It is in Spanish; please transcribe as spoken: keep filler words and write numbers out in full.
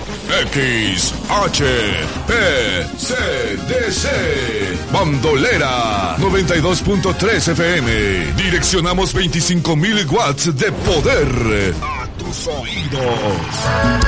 X H P C D C Bandolera noventa y dos punto tres F M. Direccionamos veinticinco mil watts de poder a tus oídos.